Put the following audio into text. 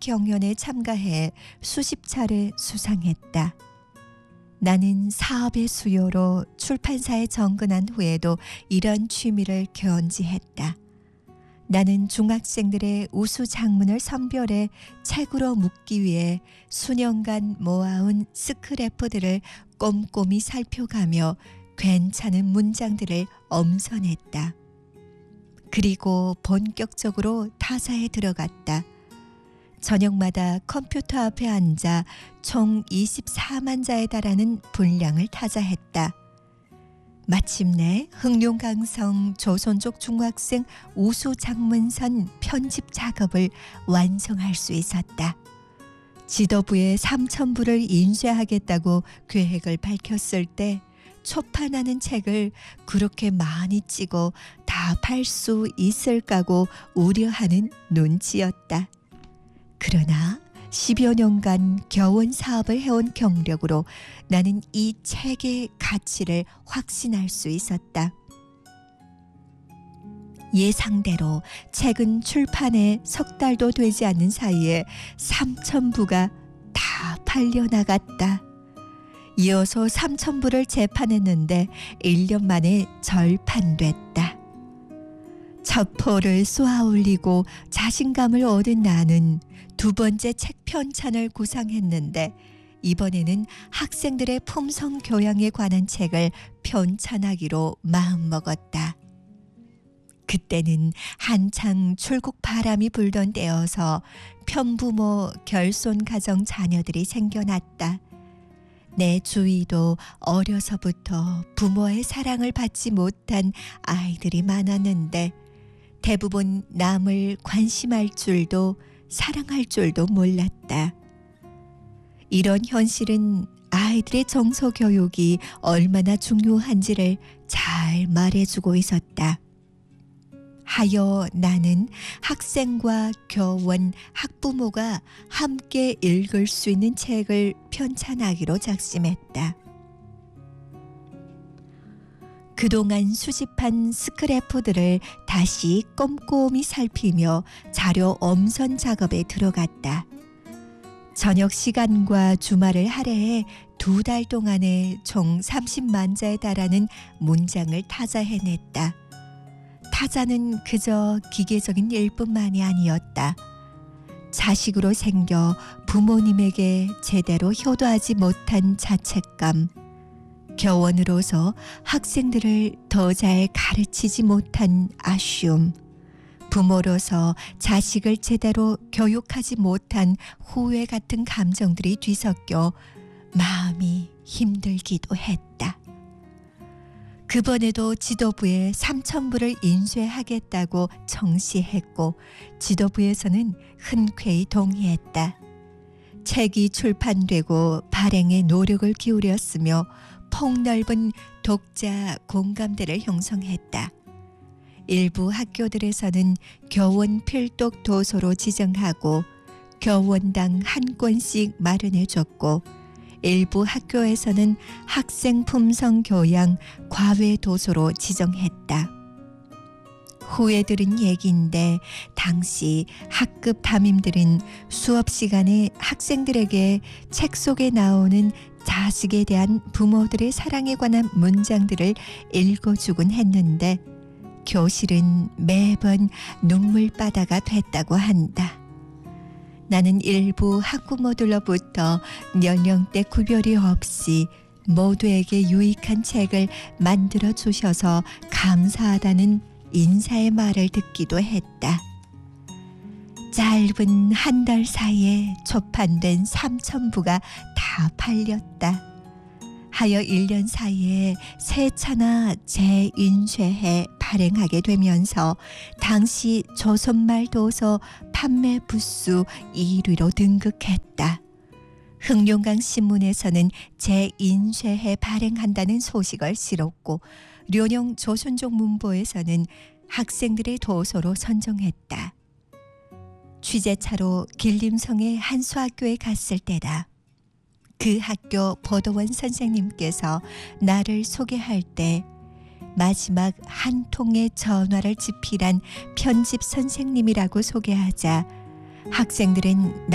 경연에 참가해 수십 차례 수상했다. 나는 사업의 수요로 출판사에 정근한 후에도 이런 취미를 견지했다. 나는 중학생들의 우수 작문을 선별해 책으로 묻기 위해 수년간 모아온 스크래프들을 꼼꼼히 살펴가며 괜찮은 문장들을 엄선했다. 그리고 본격적으로 타사에 들어갔다. 저녁마다 컴퓨터 앞에 앉아 총 24만 자에 달하는 분량을 타자했다. 마침내 흥룡강성 조선족 중학생 우수 작문선 편집 작업을 완성할 수 있었다. 지도부에 3,000부를 인쇄하겠다고 계획을 밝혔을 때 초판하는 책을 그렇게 많이 찍어 다 팔 수 있을까고 우려하는 눈치였다. 그러나 10여 년간 겨원 사업을 해온 경력으로 나는 이 책의 가치를 확신할 수 있었다. 예상대로 책은 출판에 석 달도 되지 않는 사이에 3,000부가 다 팔려나갔다. 이어서 3,000부를 재판했는데 1년 만에 절판됐다. 첩포를 쏘아 올리고 자신감을 얻은 나는 두 번째 책 편찬을 구상했는데 이번에는 학생들의 품성 교양에 관한 책을 편찬하기로 마음먹었다. 그때는 한창 출국 바람이 불던 때여서 편부모 결손 가정 자녀들이 생겨났다. 내 주위도 어려서부터 부모의 사랑을 받지 못한 아이들이 많았는데 대부분 남을 관심할 줄도 사랑할 줄도 몰랐다. 이런 현실은 아이들의 정서 교육이 얼마나 중요한지를 잘 말해주고 있었다. 하여 나는 학생과 교원, 학부모가 함께 읽을 수 있는 책을 편찬하기로 작심했다. 그동안 수집한 스크래프들을 다시 꼼꼼히 살피며 자료 엄선 작업에 들어갔다. 저녁 시간과 주말을 할애해 2달 동안에 총 30만 자에 달하는 문장을 타자해냈다. 타자는 그저 기계적인 일뿐만이 아니었다. 자식으로 생겨 부모님에게 제대로 효도하지 못한 자책감, 교원으로서 학생들을 더 잘 가르치지 못한 아쉬움, 부모로서 자식을 제대로 교육하지 못한 후회 같은 감정들이 뒤섞여 마음이 힘들기도 했다. 그번에도 지도부에 3,000부를 인쇄하겠다고 정시했고 지도부에서는 흔쾌히 동의했다. 책이 출판되고 발행에 노력을 기울였으며 폭넓은 독자 공감대를 형성했다. 일부 학교들에서는 교원 필독 도서로 지정하고 교원당 한 권씩 마련해줬고 일부 학교에서는 학생 품성 교양 과외 도서로 지정했다. 후에 들은 얘기인데 당시 학급 담임들은 수업 시간에 학생들에게 책 속에 나오는 자식에 대한 부모들의 사랑에 관한 문장들을 읽어주곤 했는데 교실은 매번 눈물바다가 됐다고 한다. 나는 일부 학부모들로부터 연령대 구별이 없이 모두에게 유익한 책을 만들어 주셔서 감사하다는 인사의 말을 듣기도 했다. 짧은 한 달 사이에 초판된 3,000부가 다 팔렸다. 하여 1년 사이에 3차나 재인쇄해 발행하게 되면서 당시 조선말 도서 판매 부수 1위로 등극했다. 흥룡강 신문에서는 재인쇄해 발행한다는 소식을 실었고 료령 조선족 문보에서는 학생들의 도서로 선정했다. 취재차로 길림성의 한 수학교에 갔을 때다. 그 학교 보도원 선생님께서 나를 소개할 때 마지막 한 통의 전화를 집필한 편집 선생님이라고 소개하자 학생들은